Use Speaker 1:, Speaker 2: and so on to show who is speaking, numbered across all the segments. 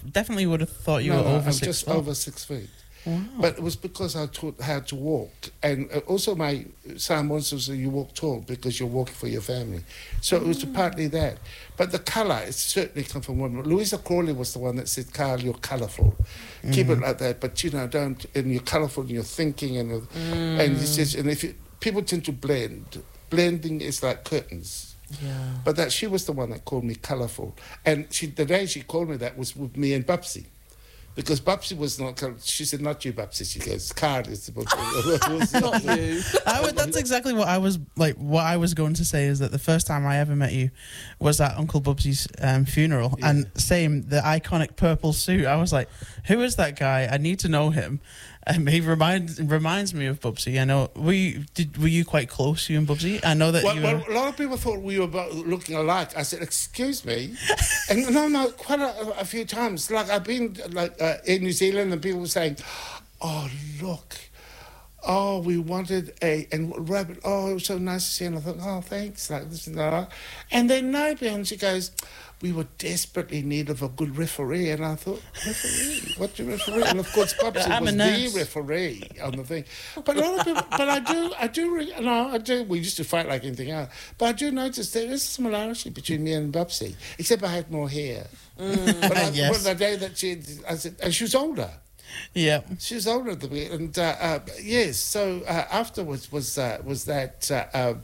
Speaker 1: definitely would have thought you
Speaker 2: No,
Speaker 1: were
Speaker 2: no,
Speaker 1: over
Speaker 2: I'm
Speaker 1: 6
Speaker 2: just
Speaker 1: foot.
Speaker 2: over 6 feet.
Speaker 1: Wow.
Speaker 2: But it was because I taught how to walk. And also my son also said you walk tall because you're walking for your family. So it was partly that. But the colour, it's certainly come from women. Louisa Crawley was the one that said, Carl, you're colourful. Keep it like that. But, don't, and you're colourful in your thinking. And he says, and if people tend to blend. Blending is like curtains.
Speaker 3: Yeah.
Speaker 2: But she was the one that called me colourful. And the day she called me that was with me and Bubsy. Because Bubsy was not... She said, not you, Bubsy. She goes, Carl is the...
Speaker 3: Not you.
Speaker 1: That's exactly what I was like. What I was going to say is that the first time I ever met you was at Uncle Bubsy's funeral, and the iconic purple suit. I was like, "Who is that guy? I need to know him." He reminds me of Bubsy. I know. Were you quite close, you and Bubsy? I know that you.
Speaker 2: Well, a lot of people thought we were looking alike. I said, "Excuse me," and no, quite a few times. Like I've been in New Zealand, and people were saying, "Oh, look." Oh, we wanted and Rabbit, it was so nice to see. And I thought, oh, thanks. Like this and that. And then and she goes, we were desperately in need of a good referee. And I thought, referee? What's a referee? And of course, Bubsy was the referee on the thing. But a lot of people, I do. We used to fight like anything else. But I do notice there is a similarity between me and Bubsy, except I had more hair. But
Speaker 1: yes.
Speaker 2: The day that and she was older.
Speaker 1: Yeah,
Speaker 2: she was older than me, and yes. So afterwards was that.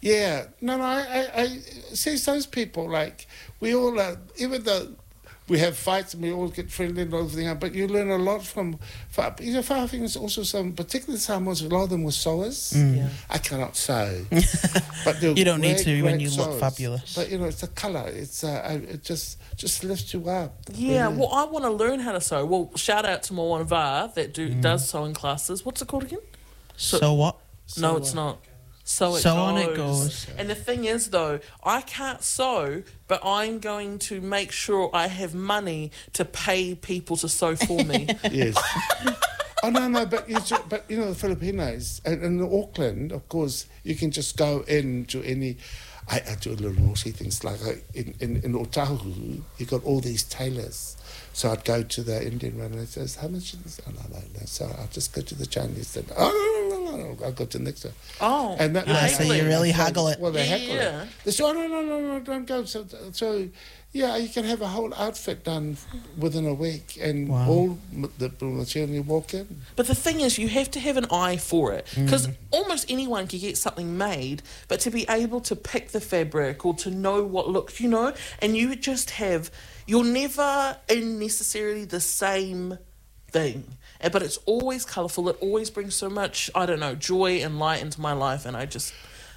Speaker 2: I see those people like we all even though we have fights and we all get friendly and everything, but you learn a lot from. I think it's also some, particularly Samoans. A lot of them were sewers.
Speaker 1: Yeah.
Speaker 2: I cannot sew, but
Speaker 1: you don't need to when you look fabulous.
Speaker 2: But it's the colour. It's it just lifts you up.
Speaker 3: Yeah. Well, I want to learn how to sew. Well, shout out to Moana Va that does sewing classes. What's it called again?
Speaker 1: So what?
Speaker 3: No, it's not. So
Speaker 1: on it goes.
Speaker 3: And the thing is, though, I can't sew, but I'm going to make sure I have money to pay people to sew for me.
Speaker 2: Yes. Oh, no, but the Filipinos, and in Auckland, of course, you can just go into any... I do little naughty things, like in Otahu, you've got all these tailors. So I'd go to the Indian one and it says, how much is this? Oh, no. So I'll just go to the Chinese and, no, I'll go to the next one.
Speaker 3: Oh,
Speaker 2: and that,
Speaker 1: so you really haggle it.
Speaker 2: Well, they haggle
Speaker 3: it.
Speaker 2: They say, no, don't go. So, you can have a whole outfit done within a week and all the material you walk in.
Speaker 3: But the thing is, you have to have an eye for it. Because almost anyone can get something made, but to be able to pick the fabric or to know what looks, and you just have... You're never in necessarily the same thing, but it's always colourful. It always brings so much, joy and light into my life, and I just...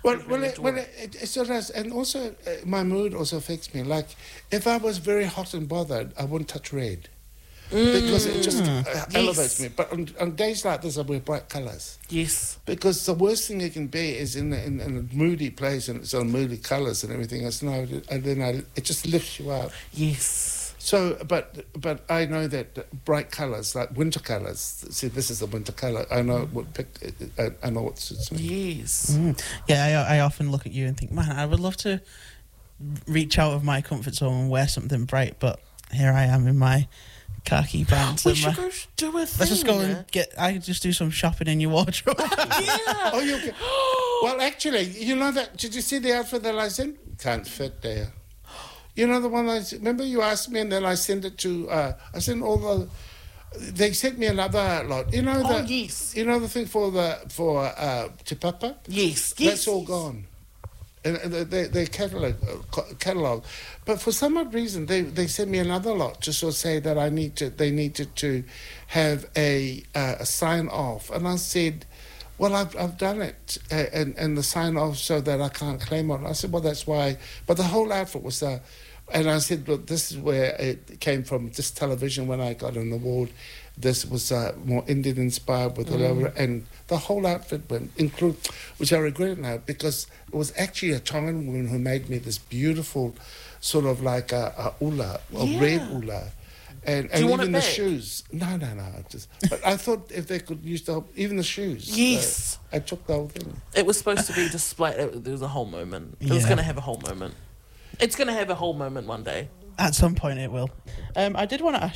Speaker 2: It sort of does. And also, my mood also affects me. Like, if I was very hot and bothered, I wouldn't touch red. Because it just elevates me. But on days like this, I wear bright colours.
Speaker 3: Yes.
Speaker 2: Because the worst thing it can be is in a moody place and it's on moody colours and everything else. And then it just lifts you up.
Speaker 3: Yes.
Speaker 2: So, but I know that bright colours, like winter colours, see, this is a winter colour, I know I know what suits me.
Speaker 3: Yes.
Speaker 1: Yeah, I often look at you and think, man, I would love to reach out of my comfort zone and wear something bright, but here I am in my... khaki pants.
Speaker 3: We should go do a thing.
Speaker 1: Let's just go and I just do some shopping in your wardrobe.
Speaker 3: Yeah.
Speaker 2: Oh, you can. Well, actually, you know that. Did you see the outfit that I sent? Can't fit there. You know the one remember you asked me, and then I sent it to. I sent all the. They sent me another lot. You know the.
Speaker 3: Yes.
Speaker 2: You know the thing for Te Papa?
Speaker 3: Yes.
Speaker 2: That's all gone. And their catalogue, but for some odd reason they sent me another lot to sort of say that they needed to have a sign off, and I said, well, I've done it, and the sign off so that I can't claim on it. I said, well, that's why, but the whole outfit was there, and I said, look, this is where it came from. This television when I got an award. This was more Indian inspired with and the whole outfit went, which I regret now because it was actually a Tongan woman who made me this beautiful sort of like a ula, a red ula. And even the shoes. No. But I thought if they could use even the shoes.
Speaker 3: Yes.
Speaker 2: I took the whole thing.
Speaker 3: It was supposed to be displayed. There was a whole moment. It was going to have a whole moment. It's going to have a whole moment one day.
Speaker 1: At some point it will. I did want to ask